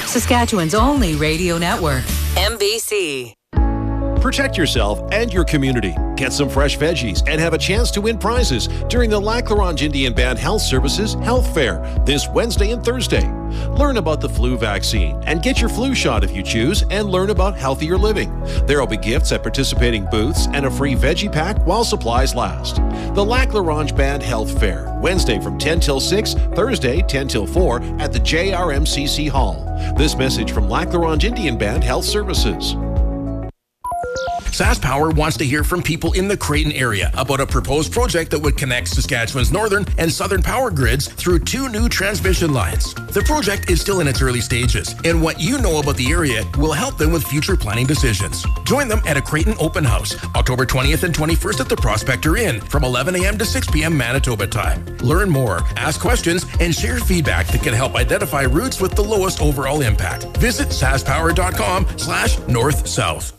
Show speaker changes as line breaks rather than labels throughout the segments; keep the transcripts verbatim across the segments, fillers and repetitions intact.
Saskatchewan's only radio network, M B C.
Protect yourself and your community. Get some fresh veggies and have a chance to win prizes during the Lac La Ronge Indian Band Health Services Health Fair this Wednesday and Thursday. Learn about the flu vaccine and get your flu shot if you choose, and learn about healthier living. There will be gifts at participating booths and a free veggie pack while supplies last. The Lac La Ronge Band Health Fair, Wednesday from ten till six, Thursday ten till four at the J R M C C Hall. This message from Lac La Ronge Indian Band Health Services.
SaskPower wants to hear from people in the Creighton area about a proposed project that would connect Saskatchewan's northern and southern power grids through two new transmission lines. The project is still in its early stages, and what you know about the area will help them with future planning decisions. Join them at a Creighton open house, October twentieth and twenty-first at the Prospector Inn from eleven a.m. to six p.m. Manitoba time. Learn more, ask questions, and share feedback that can help identify routes with the lowest overall impact. Visit saskpower.com slash north-south.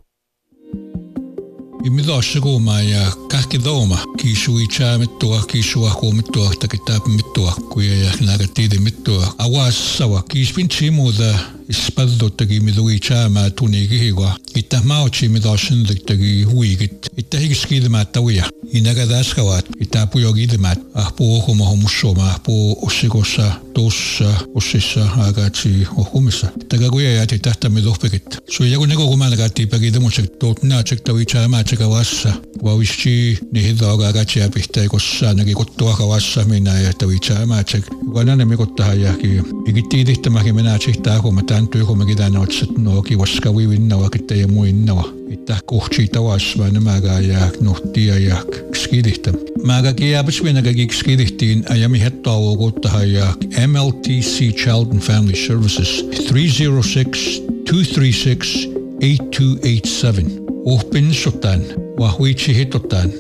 Imidoshigo maya kakidoma kishui cha mitua kishua ko mitua takitap mitua kuya nagatide mitua awas sawa kispinchimo da ispaldo tagi midui cha ma tunigihwa itamauchi midoshin tagi huigit itahigiskid matawia inagadaskawat itapuyogid mat ahpo como homusoma ahpo osigosa dos osisa agachi ohumisa tagaguya ya titata midopekit so yago nego gumanagati pagidemosek totna chektawicha ma chekawassa wawishi nihidoga agachi apihta kossa nagi kottua kawassa mina ya tawicha ma chek wanane mikotta yaki igitidihta mahimena chihta ko matantu ko magidana otsat no ki waskawi winna wakita ya muinna ita kohchi tawas vanamaga ya nohtia ya skidihta maga ki abswina ga skidihtin ayami hetta ogutta ya M L T C Child and Family Services three oh six, two three six, eight two eight seven Ohpin sotan wahuichi hitotan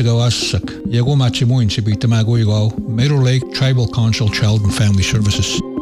Tamidohpigitsagawassak Yagomachi Moinsi Bitamagoigao Meadow Lake Tribal Council Child and Family Services.